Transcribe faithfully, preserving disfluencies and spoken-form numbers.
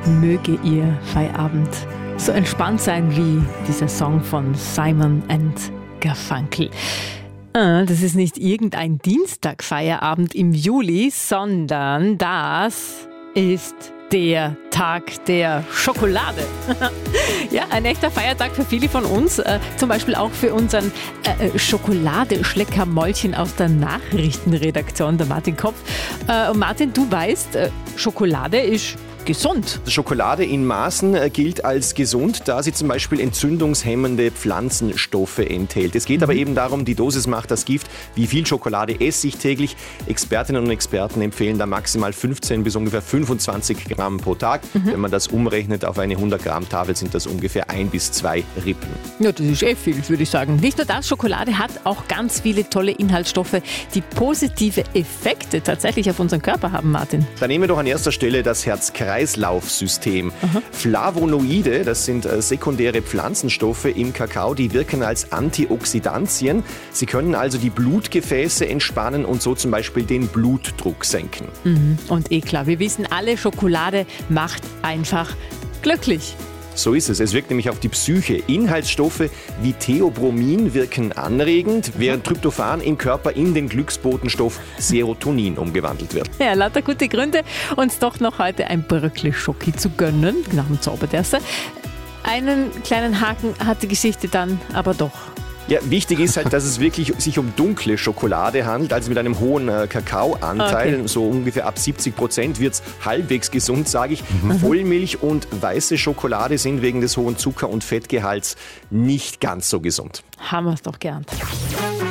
möge Ihr Feierabend so entspannt sein wie dieser Song von Simon and Garfunkel. Das ist nicht irgendein Dienstagfeierabend im Juli, sondern das ist der Tag der Schokolade. Ja, ein echter Feiertag für viele von uns, äh, zum Beispiel auch für unseren äh, Schokoladeschleckermäulchen aus der Nachrichtenredaktion, der Martin Kopf. Äh, und Martin, du weißt, äh, Schokolade ist gesund. Schokolade in Maßen gilt als gesund, da sie zum Beispiel entzündungshemmende Pflanzenstoffe enthält. Es geht mhm. aber eben darum, die Dosis macht das Gift. Wie viel Schokolade esse ich täglich? Expertinnen und Experten empfehlen da maximal fünfzehn bis ungefähr fünfundzwanzig Gramm pro Tag. Mhm. Wenn man das umrechnet auf eine hundert Gramm Tafel, sind das ungefähr ein bis zwei Rippen. Ja, das ist eh viel, würde ich sagen. Nicht nur das, Schokolade hat auch ganz viele tolle Inhaltsstoffe, die positive Effekte tatsächlich auf unseren Körper haben, Martin. Da nehmen wir doch an erster Stelle das Herz-Kreislauf-System. Aha. Flavonoide, das sind äh, sekundäre Pflanzenstoffe im Kakao, die wirken als Antioxidantien. Sie können also die Blutgefäße entspannen und so zum Beispiel den Blutdruck senken. Mhm. Und eh klar, wir wissen alle, Schokolade macht einfach glücklich. So ist es. Es wirkt nämlich auf die Psyche. Inhaltsstoffe wie Theobromin wirken anregend, während Tryptophan im Körper in den Glücksbotenstoff Serotonin umgewandelt wird. Ja, lauter gute Gründe, uns doch noch heute ein Bröckli Schoki zu gönnen, nach dem Zauberterster. Einen kleinen Haken hat die Geschichte dann aber doch. Ja, wichtig ist halt, dass es wirklich sich um dunkle Schokolade handelt, also mit einem hohen äh, Kakaoanteil. Okay. So ungefähr ab siebzig Prozent wird es halbwegs gesund, sage ich. Mhm. Vollmilch und weiße Schokolade sind wegen des hohen Zucker- und Fettgehalts nicht ganz so gesund. Haben wir es doch geahnt.